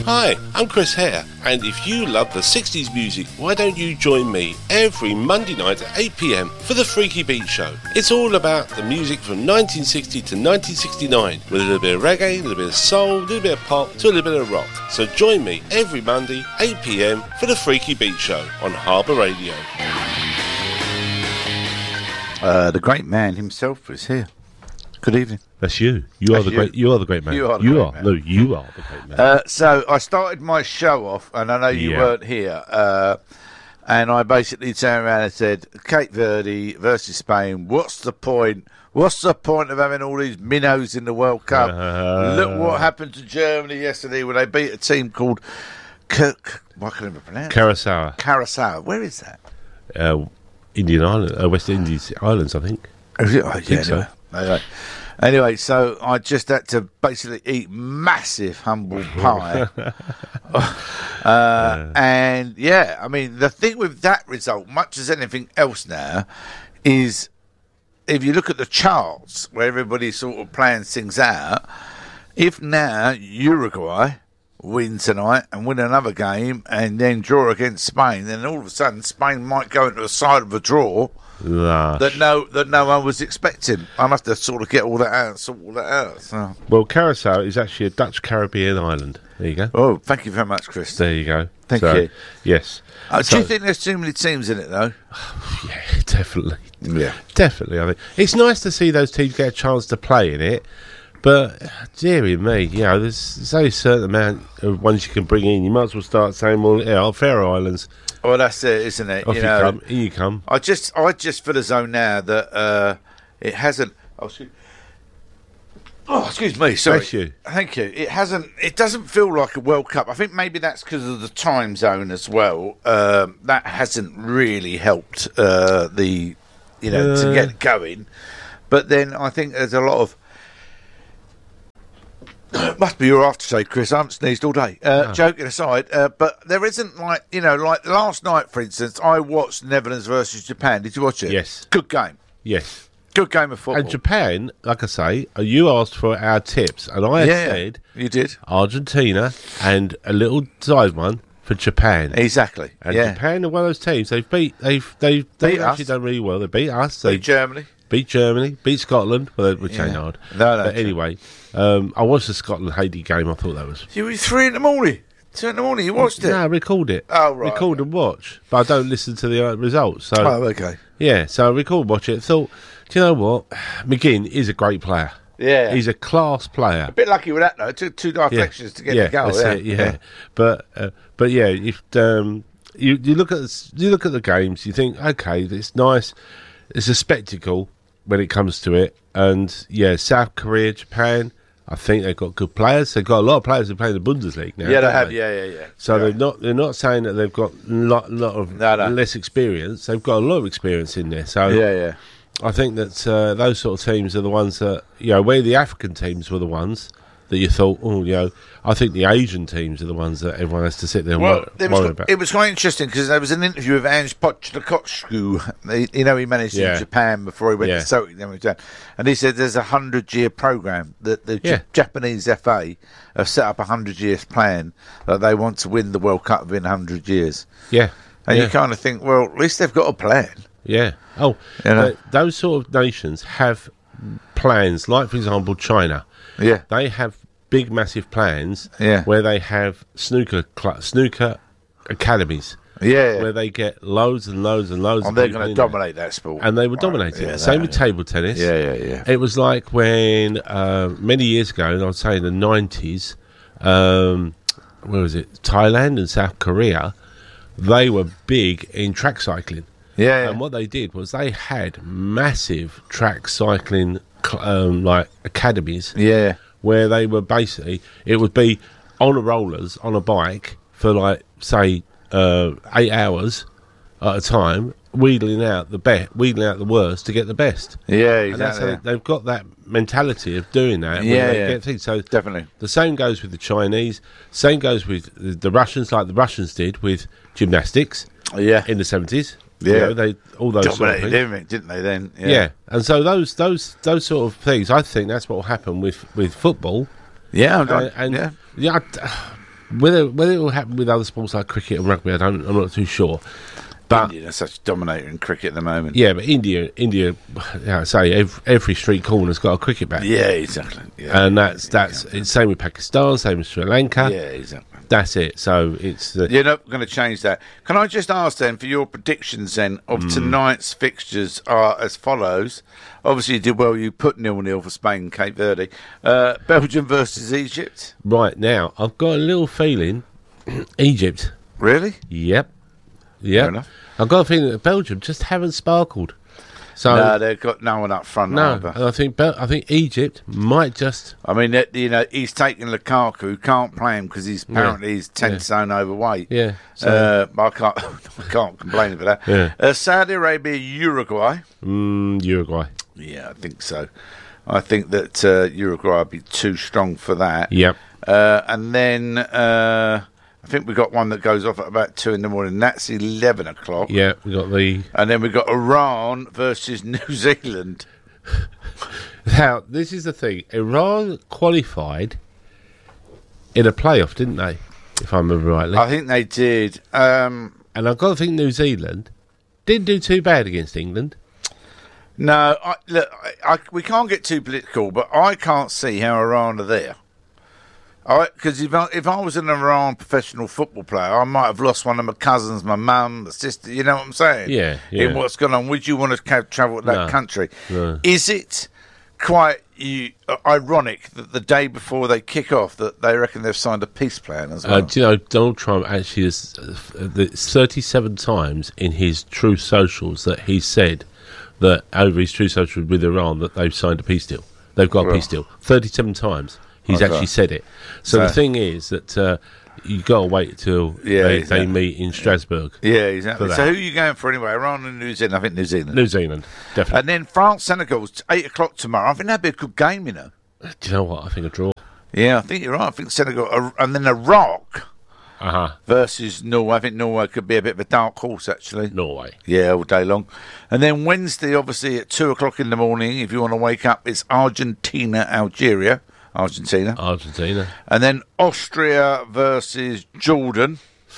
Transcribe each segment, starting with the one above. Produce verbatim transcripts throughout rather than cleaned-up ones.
Hi, I'm Chris Hare, and if you love the sixties music, why don't you join me every Monday night at eight p m for the Freaky Beat Show. It's all about the music from nineteen sixty to nineteen sixty-nine, with a little bit of reggae, a little bit of soul, a little bit of pop, to a little bit of rock. So join me every Monday, eight p m for the Freaky Beat Show on Harbour Radio. Uh, the great man himself is here. Good evening. That's you. You are That's the you. great. You are the great man. You are the you great are. man. No, you are the great man. Uh, so I started my show off, and I know you Yeah. weren't here, uh, and I basically turned around and said, Cape Verde versus Spain, what's the point? What's the point of having all these minnows in the World Cup? Uh, Look what happened to Germany yesterday when they beat a team called Kirk. What can I even pronounce? Curaçao, Curacao. Where is that? uh, Indian Island, uh, West Indies Islands, I think. Is it? Oh, yeah, so. anyway. Anyway. Anyway, so I just had to basically eat massive humble pie. uh, Yeah. And, yeah, I mean, the thing with that result, much as anything else now, is if you look at the charts where everybody sort of plans things out, if now Uruguay win tonight and win another game and then draw against Spain, then all of a sudden Spain might go into the side of a draw Lush. that no that no one was expecting. I must have sort of get all that out, sort all that out. So. Well, Curaçao is actually a Dutch Caribbean island. There you go. Oh, thank you very much, Chris. There you go. Thank So, you. Yes. Uh, So- do you think there's too many teams in it, though? Yeah, definitely. Yeah. Definitely. I think it's nice to see those teams get a chance to play in it. But, dearie me, you know, there's, there's only a certain amount of ones you can bring in. You might as well start saying, well, yeah, Faroe Islands, Well, that's it, isn't it? off you you, know, come, in you come. I just, I just feel as though now that uh, it hasn't. Oh, excuse, oh, excuse me. Sorry. Bless you. Thank you. It hasn't. It doesn't feel like a World Cup. I think maybe that's because of the time zone as well. Um, that hasn't really helped uh, the, you know, to Uh. get going. But then I think there's a lot of. It must be your aftershave, Chris. I haven't sneezed all day. Uh, No. Joking aside, uh, but there isn't like, you know, like last night, for instance, I watched Netherlands versus Japan. Did you watch it? Yes. Good game. Yes. Good game of football. And Japan, like I say, uh, you asked for our tips, and I yeah, said you did. Argentina and a little side one for Japan. Exactly. And yeah. Japan are one of those teams. They've beat. They've they've they've Beat actually us. done really well. They beat us. They Beat Germany. beat Germany. Beat Scotland. Well, which ain't Yeah. hard. No, no, But true. anyway, um, I watched the Scotland Haiti game. I thought that was. You were three in the morning. Two in the morning. You watched it. No, I record it. Oh, right, Record okay. and watch, but I don't listen to the uh, results. So Oh, okay. yeah, so I record and watch it. Thought, do you know what? McGinn is a great player. Yeah. He's a class player. a bit lucky with that though. Two two deflections to get yeah, the goal. that's Yeah. it, yeah. But uh, but yeah, if um, you you look at the, you look at the games, you think, okay, it's nice. It's a spectacle when it comes to it, and yeah, South Korea, Japan. I think they've got good players. They've got a lot of players who play in the Bundesliga now. Yeah, they don't have. Yeah, yeah, yeah. So yeah. they're not they're not saying that they've got a lot, lot of No, no. less experience. They've got a lot of experience in there. So Yeah, yeah. I think that uh, those sort of teams are the ones that, you know, where the African teams were the ones that you thought, oh, you know, I think the Asian teams are the ones that everyone has to sit there and Well, wor- it worry was, about. it was quite interesting because there was an interview with Ange Postecoglou. You know, he managed Yeah. in Japan before he went Yeah. to Celtic. Then went down. And he said there's a hundred-year program that the J- Yeah. Japanese F A have set up a hundred-year plan that they want to win the World Cup within a hundred years. yeah. And yeah. you kind of think, well, at least they've got a plan. Yeah. Oh, You know? th- those sort of nations have plans, like, for example, China. Yeah. They have big, massive plans Yeah. where they have snooker cl- snooker academies Yeah. where they get loads and loads and loads and of they're people going to in there. dominate that sport. And they were Right, dominating yeah, it. Same they- with table tennis. Yeah, yeah, yeah. It was like when, uh, many years ago, and I'd say in the nineties, um, where was it? Thailand and South Korea, they were big in track cycling. Yeah, yeah. And what they did was they had massive track cycling cl- um, like academies yeah. where they were basically, it would be on a rollers, on a bike, for like, say, uh, eight hours at a time, wheedling out the be- wheedling out the worst to get the best. Yeah, And that's exactly. how they, they've got that mentality of doing that. when Yeah, they yeah. get things. So Definitely. the same goes with the Chinese. Same goes with the, the Russians, like the Russians did with gymnastics Yeah. in the seventies. Yeah. You know, they all those sort of Dominated, things. didn't, didn't they, then? Yeah. and so those those those sort of things, I think that's what will happen with with football. Yeah, I'm Uh, done. and yeah. yeah, I- Whether whether it will happen with other sports like cricket and rugby, I don't. I'm not too sure. But India are such a dominator in cricket at the moment. yeah, but India, India, yeah, I say every, every street corner's got a cricket bat. Yeah, exactly. Yeah. And that's that's it's same with Pakistan, same with Sri Lanka. Yeah, exactly. That's it. So it's the, You're not going to change that. Can I just ask then for your predictions then of Mm. tonight's fixtures are as follows. Obviously you did well, you put nil nil for Spain and Cape Verde. Uh, Belgium versus Egypt. right now. I've got a little feeling Egypt. Really? Yep, Fair yep. enough. I've got a feeling that Belgium just haven't sparkled. So No, they've got no one up front no, either. and I think Bel- I think Egypt might just I mean, that- you know, he's taking Lukaku, can't play him because he's apparently he's ten Yeah. stone overweight. yeah. So Uh, I can't, I can't complain about that. Yeah. Uh, Saudi Arabia, Uruguay. mm, Uruguay. Yeah, I think so. I think that uh, Uruguay would be too strong for that. Yep. Uh, and then uh, I think we got one that goes off at about two in the morning. That's eleven o'clock. Yeah, we got the. And then we got Iran versus New Zealand. Now, this is the thing. Iran qualified in a playoff, didn't they? If I remember rightly. I think they did. Um, and I've got to think New Zealand didn't do too bad against England. no, I, look, I, I, we can't get too political, but I can't see how Iran are there. Because if I, if I was an Iran professional football player, I might have lost one of my cousins, my mum, my sister. You know what I'm saying? Yeah, yeah. In what's going on, would you want to ca- travel to that No, country? no. Is it quite you, uh, ironic that the day before they kick off, that they reckon they've signed a peace plan as well? Uh, do you know, Donald Trump actually has uh, the thirty-seven times in his True Socials that he said that over his True Social with Iran that they've signed a peace deal. They've got a Well. peace deal. thirty-seven times he's Okay. actually said it. So, So- the thing is that uh, you got to wait till Yeah, they, exactly. they meet in Strasbourg. yeah, exactly. for So that. who are you going for anyway? Iran and New Zealand? I think New Zealand. New Zealand, definitely. And then France, Senegal, it's eight o'clock tomorrow. I think that'd be a good game, you know. Do you know what? I think a draw. Yeah, I think you're right. I think Senegal, uh, and then Iraq Uh huh. versus Norway. I think Norway could be a bit of a dark horse, actually. Norway. Yeah, all day long. And then Wednesday, obviously, at two o'clock in the morning, if you want to wake up, it's Argentina, Algeria. Argentina. Argentina. And then Austria versus Jordan.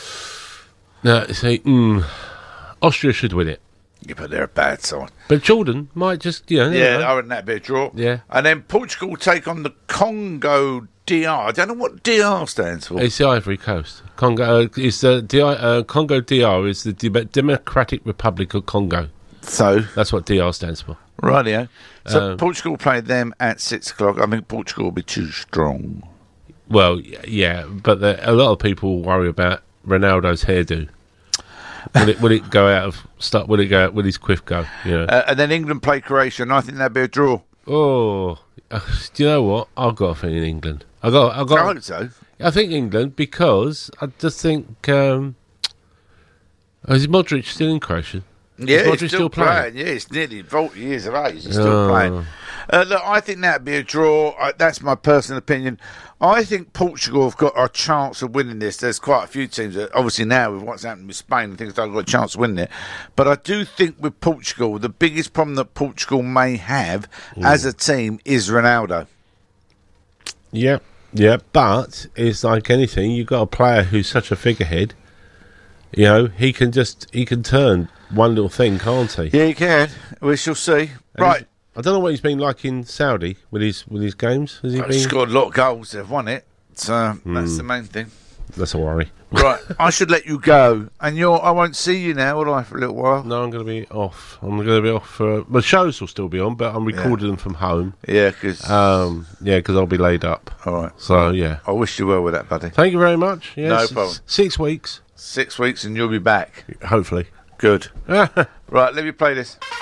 Now, see, mm, Austria should win it. Yeah, but they're a bad side. But Jordan might just, you know. you Yeah, know. I reckon that'd be a draw. Yeah. And then Portugal take on the Congo D R. I don't know what D R stands for. It's the Ivory Coast. Congo uh, is the D R, uh, Congo D R is the Dem- Democratic Republic of Congo. So, That's what D R stands for. rightio. So Um, Portugal play them at six o'clock. I think Portugal will be too strong. Well, y- yeah, but the, a lot of people worry about Ronaldo's hairdo. Will it will it go out of start? Will it go out? Will his quiff go? You know. Uh, and then England play Croatia, and I think that'd be a draw. oh, uh, do you know what? I've got a thing in England. I got. I I got. hope so. I think England because I just think. Um, is Modric still in Croatia? Yeah, Modric he's still still playing? playing. Yeah, he's nearly forty years of age. He's still Oh. playing. Uh, look, I think that'd be a draw. Uh, that's my personal opinion. I think Portugal have got a chance of winning this. There's quite a few teams that, obviously now with what's happening with Spain, I think they've got a chance of winning it. But I do think with Portugal, the biggest problem that Portugal may have as a team is Ronaldo. Yeah, yeah, but it's like anything. You've got a player who's such a figurehead. You know, he can just he can turn one little thing, can't he? Yeah, he can. We shall see. Right. I don't know what he's been like in Saudi with his with his games. Has he They've been? scored a lot of goals. They've won it. So that's the main thing. That's a worry. Right. I should let you go. And you're, I won't see you now, will I, for a little while? No, I'm going to be off. I'm going to be off for. My shows will still be on, but I'm recording them from home. Yeah, because... Um, yeah, because I'll be laid up. all right. So yeah. I wish you well with that, buddy. Thank you very much. Yes, No s- problem. Six weeks, Six weeks and you'll be back. hopefully. Good. Right, let me play this.